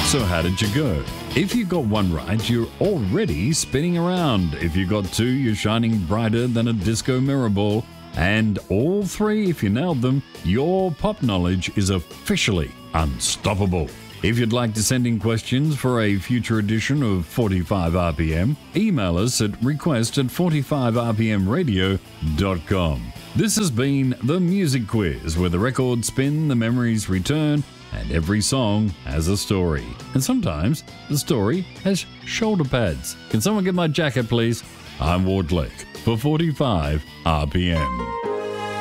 So how did you go? If you got one right, you're already spinning around. If you got two, you're shining brighter than a disco mirror ball. And all three, if you nailed them, your pop knowledge is officially unstoppable. If you'd like to send in questions for a future edition of 45 RPM, email us at request@45rpmradio.com. This has been The Music Quiz, where the records spin, the memories return, and every song has a story. And sometimes the story has shoulder pads. Can someone get my jacket, please? I'm Ward Lake for 45 RPM.